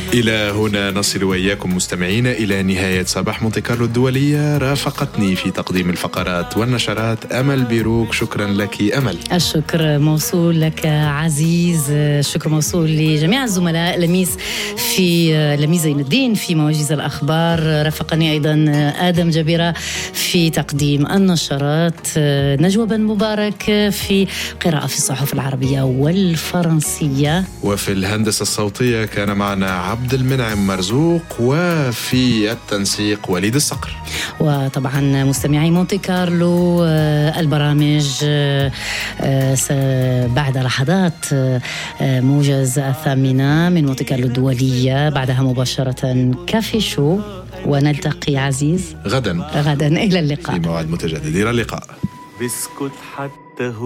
إلى هنا نصل وإياكم مستمعين إلى نهاية صباح مونتي كارلو الدولية. رافقتني في تقديم الفقرات والنشرات أمل بيروك. شكرا لك أمل. الشكر موصول لك عزيز. الشكر موصول لجميع الزملاء. لميس زين الدين في مواجز الأخبار. رافقني أيضا آدم جبيرة في تقديم النشرات. نجوى بن مبارك في قراءة في الصحف العربية والفرنسية. وفي الهندسة الصوتية كان معنا عبد المنعم مرزوق، وفي التنسيق وليد الصقر. وطبعا مستمعي مونتي كارلو البرامج بعد لحظات موجز 8 من مونتي كارلو الدولية، بعدها مباشرة كافي شو، ونلتقي عزيز غدا إلى اللقاء في موعد متجدد. إلى اللقاء. بسكت حتى